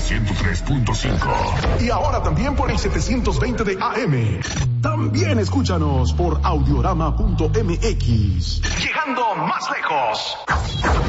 103.5. Y ahora también por el 720 de AM. También escúchanos por audiorama.mx. Llegando más lejos.